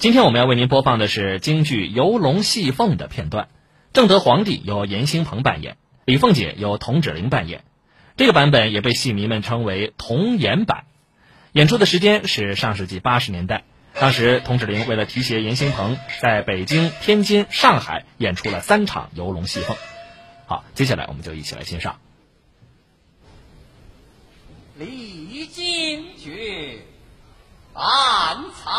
今天我们要为您播放的是京剧《游龙戏凤》的片段，正德皇帝由严兴鹏扮演，李凤姐由童芷苓扮演。这个版本也被戏迷们称为童颜版。演出的时间是上世纪80年代，当时童芷苓为了提携严兴鹏，在北京、天津、上海演出了3场游龙戏凤。好，接下来我们就一起来欣赏。 李金爵，暗藏